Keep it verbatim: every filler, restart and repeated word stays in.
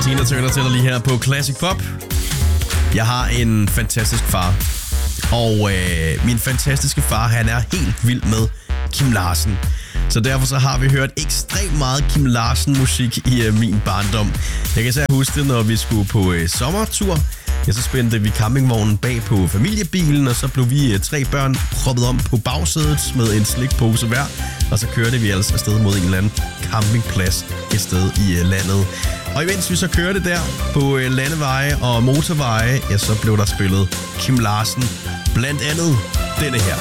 Tina Turner til dig lige her på Classic Pop. Jeg har en fantastisk far. Og øh, min fantastiske far, han er helt vild med Kim Larsen. Så derfor så har vi hørt ekstremt meget Kim Larsen musik i øh, min barndom. Jeg kan så huske det, når vi skulle på øh, sommertur. Ja, så spændte vi campingvognen bag på familiebilen, og så blev vi øh, tre børn proppet om på bagsædet med en slikpose hver. Og så kørte vi altså afsted mod en eller anden campingplads et sted i øh, landet. Og imens vi så kørte der på øh, landeveje og motorveje, ja, så blev der spillet Kim Larsen. Blandt andet denne her.